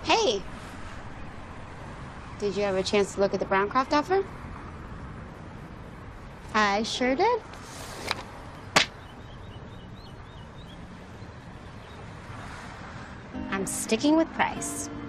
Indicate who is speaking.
Speaker 1: Hey, did you have a chance to look at the Browncroft offer?
Speaker 2: I sure did. I'm sticking with price.